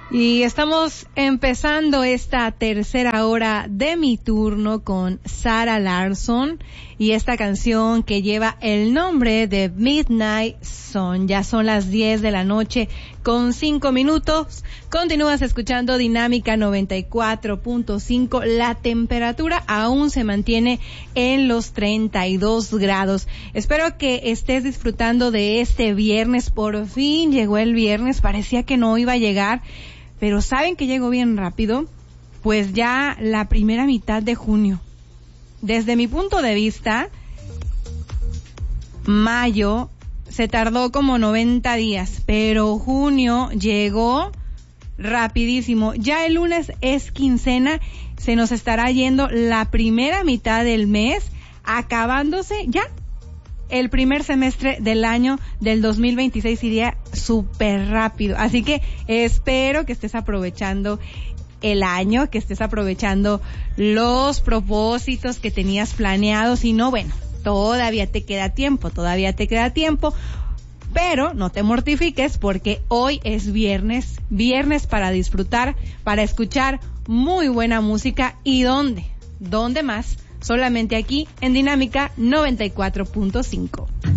Y estamos empezando esta tercera hora de mi turno con Zara Larsson y esta canción que lleva el nombre de Midnight Sun. Ya son las 10 de la noche con 5 minutos. Continúas escuchando Dinámica 94.5. La temperatura aún se mantiene en los 32 grados. Espero que estés disfrutando de este viernes. Por fin llegó el viernes. Parecía que no iba a llegar. Pero ¿saben que llegó bien rápido? Pues ya la primera mitad de junio. Desde mi punto de vista, mayo se tardó como 90 días, pero junio llegó rapidísimo. Ya el lunes es quincena, se nos estará yendo la primera mitad del mes, acabándose ya el primer semestre del año del 2026. Iría súper rápido. Así que espero que estés aprovechando el año, que estés aprovechando los propósitos que tenías planeados. Y no, bueno, todavía te queda tiempo, pero no te mortifiques porque hoy es viernes para disfrutar, para escuchar muy buena música. ¿Y dónde más? Solamente aquí en Dinámica 94.5.